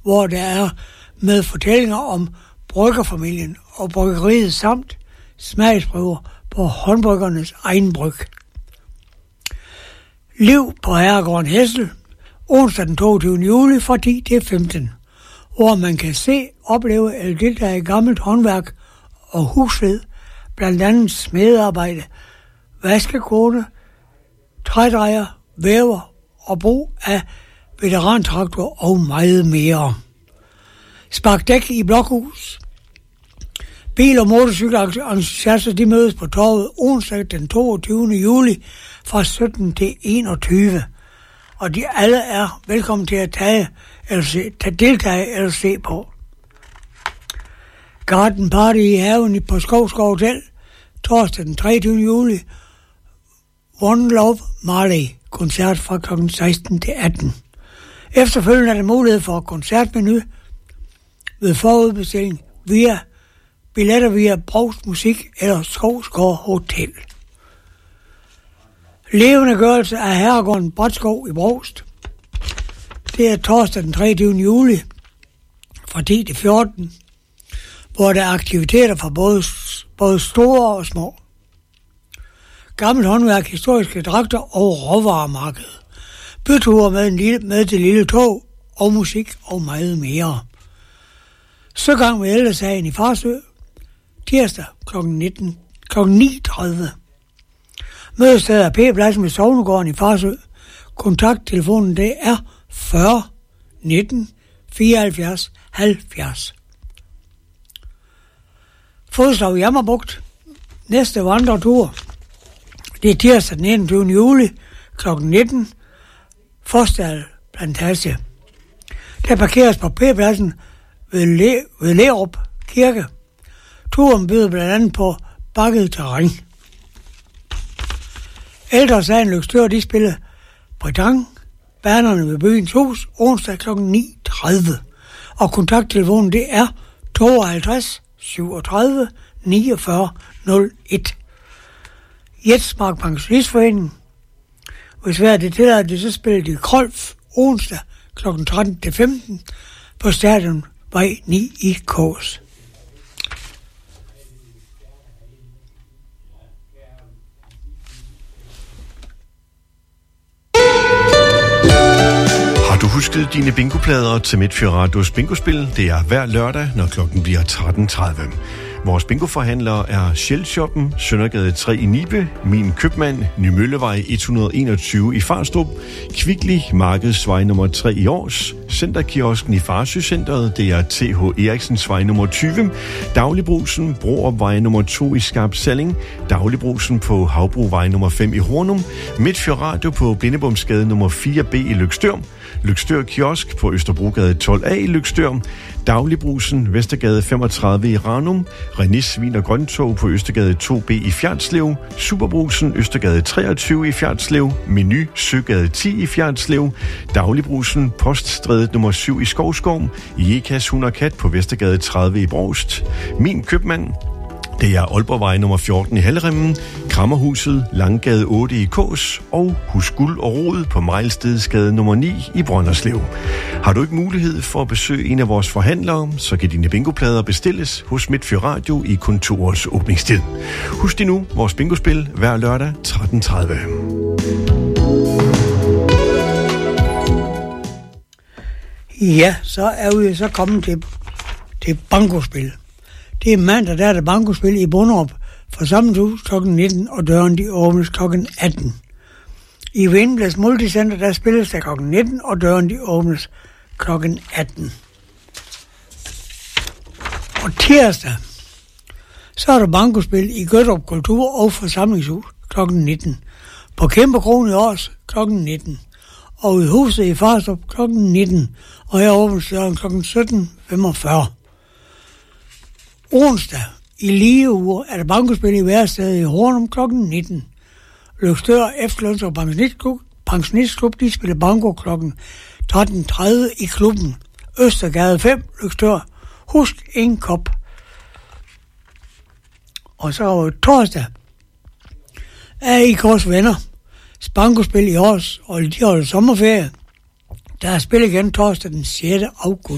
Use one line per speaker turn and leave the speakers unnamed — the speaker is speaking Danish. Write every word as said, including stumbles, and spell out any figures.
hvor der er med fortællinger om bryggerfamilien og bryggeriet samt smagsprøver på håndbryggernes egen bryg. Liv på Herregården Hessel, onsdag den toogtyvende juli fra ti til femten, hvor man kan se, opleve eller deltage i gammelt håndværk og husved, blandt andet smedearbejde, vaskekone, trædrejer, væver og brug af veterantraktor og meget mere. Spark dæk i Blokhus. Bil- og motorcykelentusiaster de mødes på torvet onsdag den toogtyvende juli fra sytten til enogtyve. Og de alle er velkommen til at tage eller se, tage deltage eller se på. Garden Party i haven på Skovskov Hotel torsdag den treogtyvende juli. One Love Marley koncert fra klokken seksten til atten. Efterfølgende er der mulighed for koncertmenu ved forudbestilling via billetter via Brovst Musik eller Skovskov Hotel. Levendegørelse af Herregården Bratskov i Brovst. Det er torsdag den treogtyvende juli fra ti til fjorten, hvor der er aktiviteter for både, både store og små. Gammelt håndværk, historiske dragter og råvaremarked. Byture med, en lille, med til lille tog og musik og meget mere. Søgang med ældresagen i Farsø, tirsdag klokken nitten, klokken ni tredive. Mødestedet er P-pladsen ved Sognegården i Farsø. Kontakttelefonen det er fyrre nitten fireoghalvfjerds halvfjerds. Fodslag Jammerbugt. Næste vandretur, det er tirsdag den enogtyvende juli klokken nitten. Forstal Plantage. Der parkeres på P-pladsen ved, Le- ved Lerup Kirke. Turen byder blandt andet på bakket terræn. Ældre Sagen Løgstør, de spiller Bredang, banerne ved Byens Hus, onsdag klokken ni tredive. Og kontakttelefonen det er tooghalvtreds syvogtredive niogfyrre nul et. Jetsmark Pensionistforening. Hvis vejret det tillader det, så spiller de Krolf onsdag klokken tretten til femten på Stadion Vej ni i Kås.
Har du husket dine bingoplader til Midtfyr Radios bingospil? Det er hver lørdag, når klokken bliver tretten tredive. Vores bingoforhandlere er Shell-shoppen, Søndergade tre i Nibe, Min Købmand, Nymøllevej et hundrede og enogtyve i Farstrup, Kvickly, Markedsvej nummer tre i Års, Centerkiosken i Farsø-centret, det er T H Eriksensvej nummer tyve, Dagligbrusen, Broopvej nummer to i Skarp Salling, Dagligbrusen på Havbruvej nummer fem i Hornum, Midtfyr Radio på Blindebomsgade nummer fire B i Løgstør, Løgstør Kiosk på Østerbrogade tolv A i Løgstør, Dagligbrusen, Vestergade femogtredive i Ranum, René Svin og Grøntog på Østergade to B i Fjernslev, Superbrusen, Østergade treogtyve i Fjernslev, Menu, Søgade ti i Fjernslev, Dagligbrusen, Poststrædet nummer syv i Skovskov, Jekas Hund og Kat på Vestergade tredive i Brovst, Min Købmand, det er Aalborgvej nummer fjorten i Halleremmen, Krammerhuset, Langgade otte i Kås og Hus Guld og Rod på Mejlstedsgade nummer ni i Brønderslev. Har du ikke mulighed for at besøge en af vores forhandlere, så kan dine bingoplader bestilles hos Midtfyr Radio i kontorets åbningstid. Husk nu vores bingospil hver lørdag tretten tredive.
Ja, så er vi så kommet til, til bankospil. Det er mandag, der er der bankospil i Bonderup fra sammenhus klokken nitten, og døren de åbnes klokken atten. I Vindblæs Multicenter, der spilles der klokken nitten, og døren de åbnes klokken atten. Og tirsdag, så er der bankospil i Gødrup Kultur- og Forsamlingshus klokken nitten. På Kæmperkronen i Års klokken nitten. Og i huset i Farstrup klokken nitten. Og her åbnes døren klokken sytten femogfyrre. Onsdag i lige uger er der bankospil i Værsted i Hornum klokken nitten. Løgstør Efterløns- og Pensionistklub, Pensionistklub de spiller banko klokken tretten tredive i klubben. Østergade fem, Løgstør. Husk en kop. Og så torsdag er I Kors Venner. Bankospil i Års, og de holder sommerferie. Der er spil igen torsdag den sjette august.